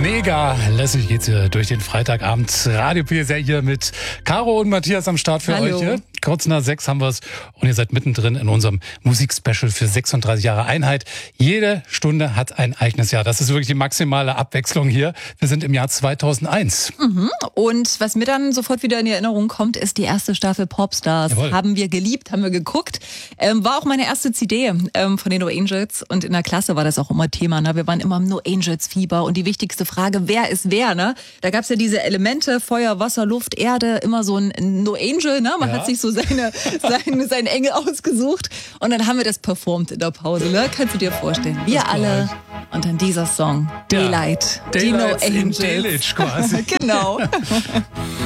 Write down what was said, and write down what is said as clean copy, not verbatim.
Mega lässig geht's hier durch den Freitagabend. Radio PSR hier mit Caro und Matthias am Start für Hallo. euch hier. Kurz nach 6 haben wir's und ihr seid mittendrin in unserem Musikspecial für 36 Jahre Einheit. Jede Stunde hat ein eigenes Jahr. Das ist wirklich die maximale Abwechslung hier. Wir sind im Jahr 2001. Und was mir dann sofort wieder in die Erinnerung kommt, ist die erste Staffel Popstars. Jawohl. Haben wir geliebt, haben wir geguckt. War auch meine erste CD von den No Angels. Und in der Klasse war das auch immer Thema. Ne? Wir waren immer im No Angels Fieber. Und die wichtigste Frage, wer ist wer? Ne? Da gab's ja diese Elemente, Feuer, Wasser, Luft, Erde. Immer so ein No Angel. Ne? Man hat sich so seinen Engel ausgesucht. Und dann haben wir das performt in der Pause. Ne? Kannst du dir vorstellen? Wir alle. Und dann dieser Song, Daylight. Die No Daylights in Angels. Delitzsch quasi. Genau.